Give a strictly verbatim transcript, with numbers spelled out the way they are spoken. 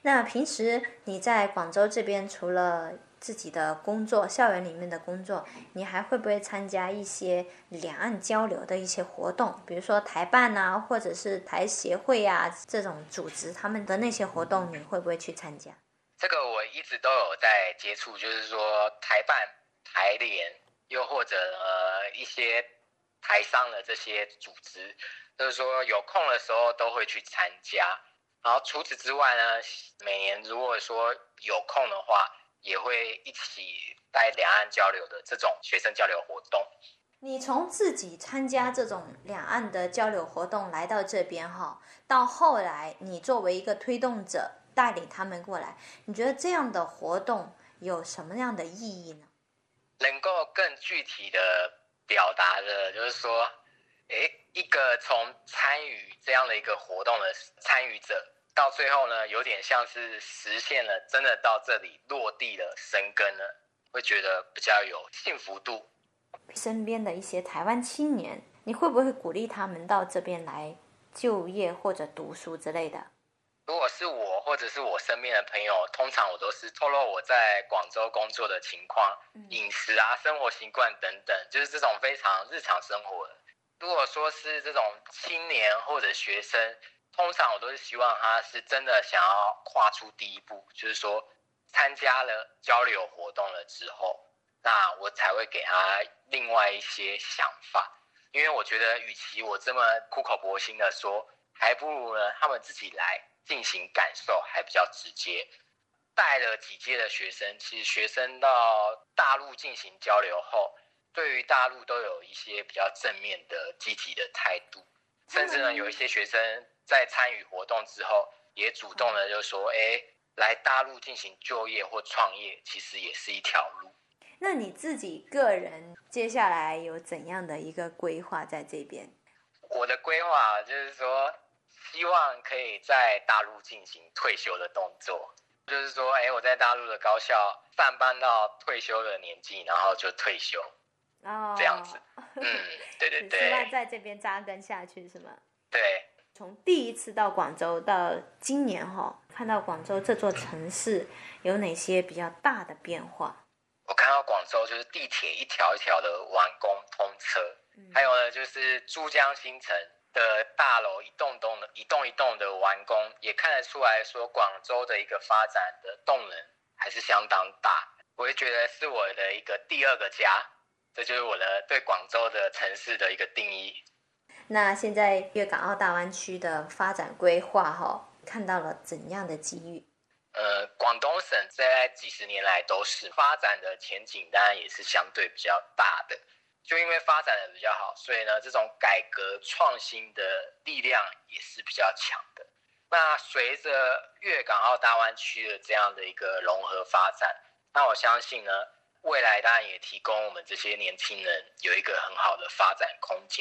那平时你在广州这边，除了自己的工作，校园里面的工作，你还会不会参加一些两岸交流的一些活动？比如说台办啊，或者是台协会啊这种组织他们的那些活动，你会不会去参加？ 这个我一直都有在接触，就是说台办、台联，又或者呃一些台商的这些组织，就是说有空的时候都会去参加。然后除此之外呢，每年如果说有空的话，也会一起带两岸交流的这种学生交流活动。 你从自己参加这种两岸的交流活动来到这边哈，到后来你作为一个推动者带领他们过来，你觉得这样的活动有什么样的意义呢？ 能够更具体的表达的，就是说，诶，一个从参与这样的一个活动的参与者，到最后呢，有点像是实现了真的到这里落地了、生根了，会觉得比较有幸福度。 身边的一些台湾青年，你会不会鼓励他们到这边来就业或者读书之类的？ 如果是我或者是我身边的朋友，通常我都是透露我在广州工作的情况、饮食啊、生活习惯等等，就是这种非常日常生活的。如果说是这种青年或者学生，通常我都是希望他是真的想要跨出第一步，就是说参加了交流活动了之后，那我才会给他另外一些想法。因为我觉得与其我这么苦口婆心的说，还不如呢他们自己来进行感受，还比较直接。带了几届的学生，其实学生到大陆进行交流后，对于大陆都有一些比较正面的积极的态度，甚至呢有一些学生在参与活动之后，也主动的就说，哎，来大陆进行就业或创业，其实也是一条路。 那你自己个人接下来有怎样的一个规划在这边？ 我的规划就是说，希望可以在大陆进行退休的动作，就是说，哎，我在大陆的高校上班到退休的年纪，然后就退休， 哦， 这样子。嗯，对对对， 你希望在这边扎根下去是吗？ 对。 从第一次到广州到今年哈，看到广州这座城市有哪些比较大的变化？ 我看到广州就是地铁一条一条的完工通车，嗯、还有呢就是珠江新城的大楼一栋栋的一栋一栋的完工，也看得出来说广州的一个发展的动能还是相当大。我会觉得是我的一个第二个家，这就是我的对广州的城市的一个定义。 那现在粤港澳大湾区的发展规划哈，看到了怎样的机遇？ 呃，广东省在几十年来都是发展的前景，当然也是相对比较大的。就因为发展的比较好，所以呢，这种改革创新的力量也是比较强的。那随着粤港澳大湾区的这样的一个融合发展，那我相信呢，未来当然也提供我们这些年轻人有一个很好的发展空间。